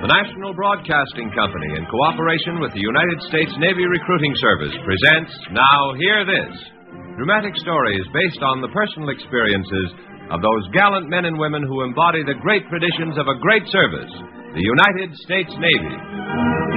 The National Broadcasting Company, in cooperation with the United States Navy Recruiting Service, presents Now Hear This, dramatic stories based on the personal experiences of those gallant men and women who embody the great traditions of a great service, the United States Navy.